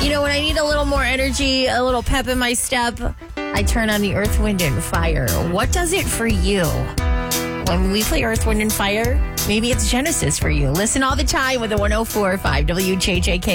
When I need a little more energy, a little pep in my step, I turn on the Earth, Wind, and Fire. What does it for you? When we play Earth, Wind, and Fire, maybe it's Genesis for you. Listen all the time with the 104.5 WJJK.